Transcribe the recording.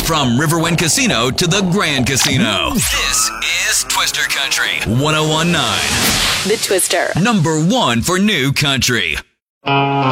From Riverwind Casino to the Grand Casino. This is Twister Country 1019. The Twister. Number 1 for new country.